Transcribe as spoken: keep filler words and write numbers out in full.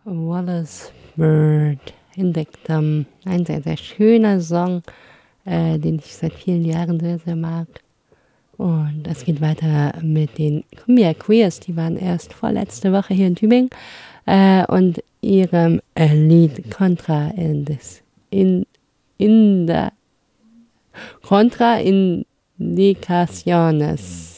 Wallace Bird entdeckt haben. Ein sehr, sehr schöner Song, äh, den ich seit vielen Jahren sehr, sehr mag. Und es geht weiter mit den Cumbia Queers. Die waren erst vorletzte Woche hier in Tübingen äh, und ihrem äh, Lied Contra in des in in der Contra Indicaciones.